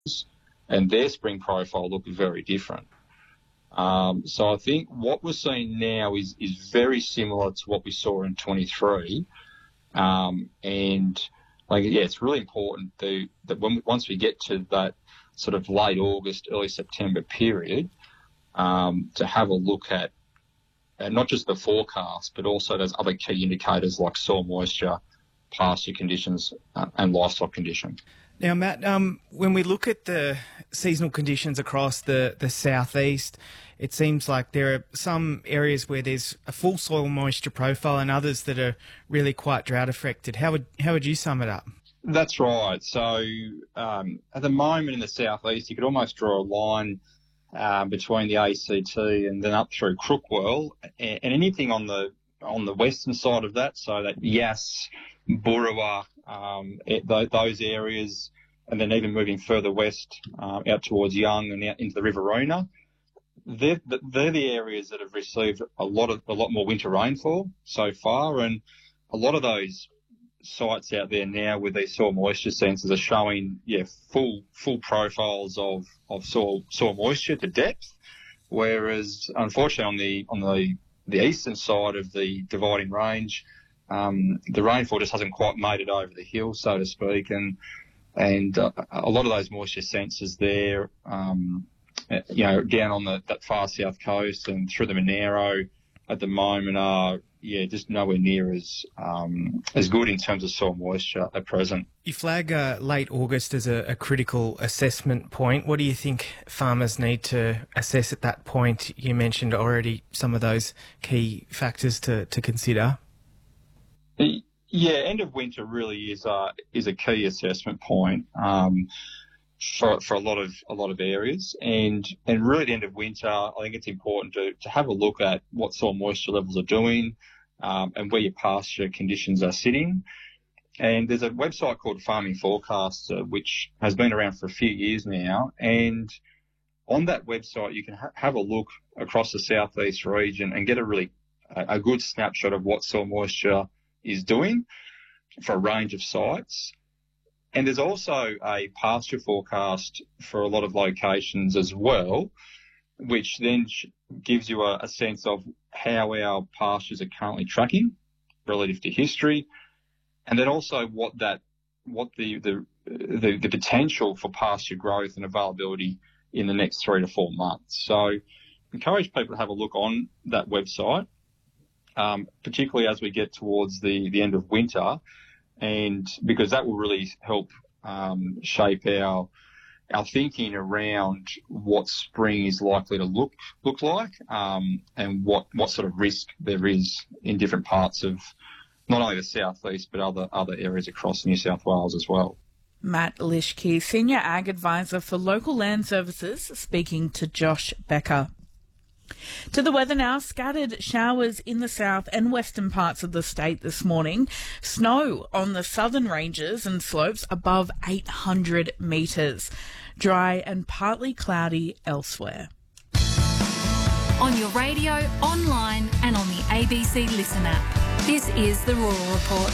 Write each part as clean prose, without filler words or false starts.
and their spring profile look very different. So I think what we're seeing now is very similar to what we saw in 23. It's really important that once we get to that sort of late August, early September period, to have a look at not just the forecast, but also those other key indicators like soil moisture, pasture conditions, and livestock condition. Now, Matt, when we look at the seasonal conditions across the southeast, it seems like there are some areas where there's a full soil moisture profile and others that are really quite drought affected. How would you sum it up? That's right. So at the moment in the southeast, you could almost draw a line between the ACT and then up through Crookwell, and anything on the western side of that, so that Yass, Burrawa, those areas, and then even moving further west out towards Young and out into the Riverina, they're the areas that have received a lot more winter rainfall so far, and a lot of those sites out there now with these soil moisture sensors are showing full profiles of soil moisture to depth, whereas unfortunately on the eastern side of the dividing range, the rainfall just hasn't quite made it over the hill, so to speak, and a lot of those moisture sensors there, down on that far south coast and through the Monaro at the moment are just nowhere near as good in terms of soil moisture at present. You flag late August as a critical assessment point. What do you think farmers need to assess at that point? You mentioned already some of those key factors to consider. Yeah, end of winter really is a key assessment point for a lot of areas, and really at the end of winter, I think it's important to have a look at what soil moisture levels are doing, and where your pasture conditions are sitting. And there's a website called Farming Forecaster, which has been around for a few years now, and on that website you can have a look across the southeast region and get a good snapshot of what soil moisture is doing for a range of sites. And there's also a pasture forecast for a lot of locations as well, which then gives you a sense of how our pastures are currently tracking relative to history, and then also what the potential for pasture growth and availability in the next 3 to 4 months. So encourage people to have a look on that website, particularly as we get towards the end of winter, and because that will really help shape our thinking around what spring is likely to look like, and what sort of risk there is in different parts of not only the southeast but other areas across New South Wales as well. Matt Lischke, Senior Ag Advisor for Local Land Services, speaking to Josh Becker. To the weather now. Scattered showers in the south and western parts of the state this morning. Snow on the southern ranges and slopes above 800 metres. Dry and partly cloudy elsewhere. On your radio, online and on the ABC Listen app. This is the Rural Report.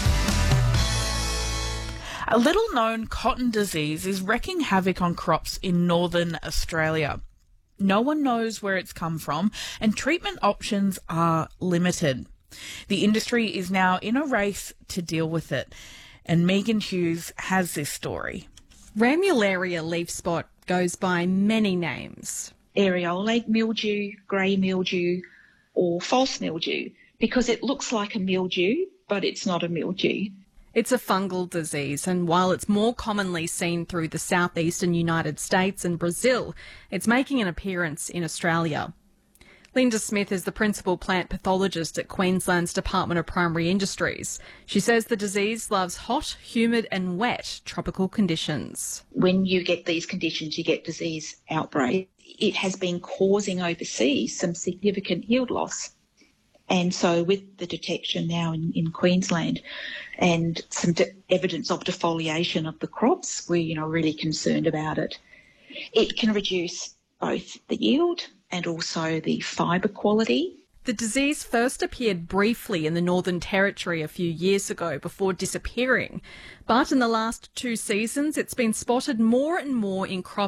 A little-known cotton disease is wreaking havoc on crops in northern Australia. No one knows where it's come from, and treatment options are limited. The industry is now in a race to deal with it, and Megan Hughes has this story. Ramularia leaf spot goes by many names. Areolate mildew, grey mildew, or false mildew, because it looks like a mildew, but it's not a mildew. It's a fungal disease, and while it's more commonly seen through the southeastern United States and Brazil, it's making an appearance in Australia. Linda Smith is the principal plant pathologist at Queensland's Department of Primary Industries. She says the disease loves hot, humid and wet tropical conditions. When you get these conditions, you get disease outbreak. It has been causing overseas some significant yield loss. And so with the detection now in Queensland and some evidence of defoliation of the crops, we're really concerned about it. It can reduce both the yield and also the fibre quality. The disease first appeared briefly in the Northern Territory a few years ago before disappearing. But in the last 2 seasons, it's been spotted more and more in crop